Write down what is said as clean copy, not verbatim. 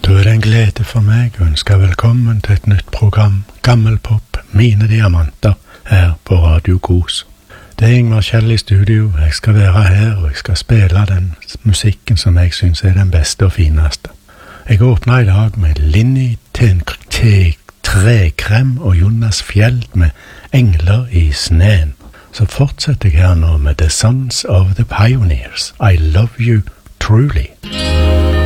Da det en glede for meg å ønske velkommen til et nytt program, Gammelpop, mine diamanter, her på Radio Kos. Det Ingmar Kjell i studio, jeg skal være her, og jeg skal spille den musikken som jeg synes den beste og fineste. Jeg åpner i dag med Linni Trekrem og Jonas Fjeld med Engler i sneen. Så fortsetter jeg her nå med The Sons of the Pioneers, I Love You Truly.